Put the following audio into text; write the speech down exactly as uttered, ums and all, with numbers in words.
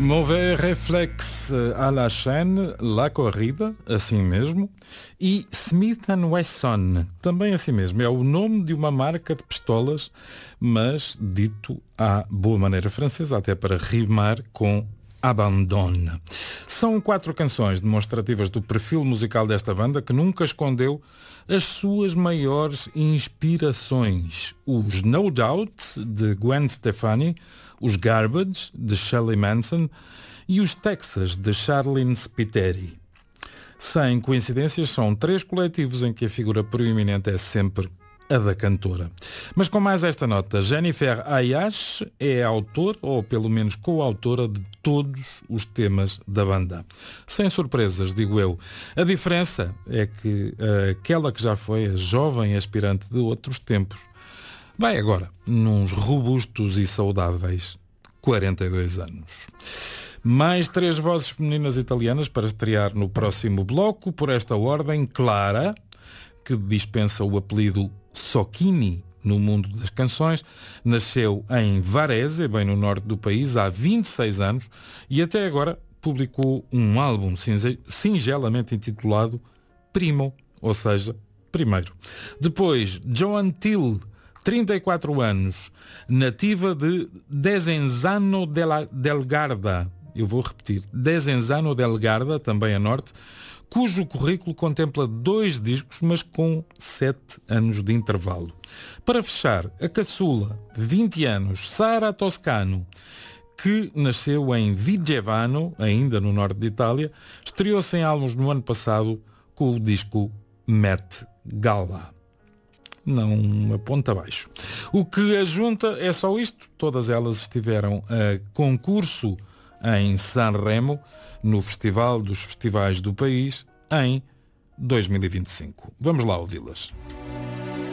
Mauvais Réflexe à la chaîne, La Corrida, assim mesmo, e Smith and Wesson, também assim mesmo. É o nome de uma marca de pistolas, mas dito à boa maneira francesa, até para rimar com Abandonne. São quatro canções demonstrativas do perfil musical desta banda, que nunca escondeu as suas maiores inspirações. Os No Doubt, de Gwen Stefani, os Garbage, de Shirley Manson, e os Texas, de Charlene Spiteri. Sem coincidências, são três coletivos em que a figura proeminente é sempre a da cantora. Mas com mais esta nota, Jennifer Ayash é a autora, ou pelo menos coautora, de todos os temas da banda. Sem surpresas, digo eu. A diferença é que uh, aquela que já foi a jovem aspirante de outros tempos vai agora nos robustos e saudáveis quarenta e dois anos. Mais três vozes femininas italianas para estrear no próximo bloco. Por esta ordem, Clara, que dispensa o apelido Socchini no mundo das canções, nasceu em Varese, bem no norte do país, há vinte e seis anos e até agora publicou um álbum singelamente intitulado Primo, ou seja, primeiro. Depois, Joan Till, trinta e quatro anos, nativa de Desenzano del Garda, eu vou repetir, Desenzano del Garda, também a norte, cujo currículo contempla dois discos, mas com sete anos de intervalo. Para fechar, a caçula, vinte anos, Sara Toscano, que nasceu em Vigevano, ainda no norte de Itália, estreou-se em álbuns no ano passado com o disco Met Gala. Não aponta abaixo. O que a junta é só isto. Todas elas estiveram a concurso em Sanremo, no Festival dos Festivais do país, em dois mil e vinte e cinco. Vamos lá ouvi-las.